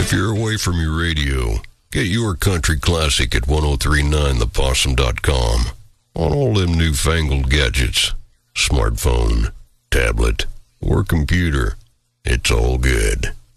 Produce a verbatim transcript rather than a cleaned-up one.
If you're away from your radio, get your country classic at ten thirty-nine the possum dot com on all them newfangled gadgets, smartphone, tablet, or computer. It's all good.